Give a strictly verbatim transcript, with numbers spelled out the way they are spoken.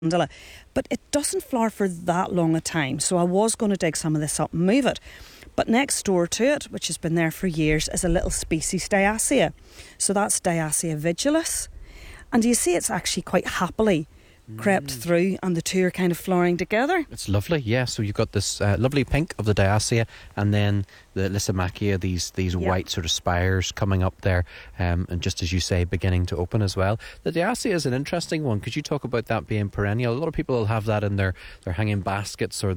calendula, but it doesn't flower for that long a time, so I was going to dig some of this up and move it. But next door to it, which has been there for years, is a little species Diasia. So that's Diasia vigilus. And you see it's actually quite happily crept mm. through, and the two are kind of flowering together. It's lovely, yeah. So you've got this uh, lovely pink of the Diasia, and then the Lysimachia, these these yep. white sort of spires coming up there, um, and just as you say, beginning to open as well. The Diasia is an interesting one. Could you talk about that being perennial? A lot of people will have that in their, their hanging baskets or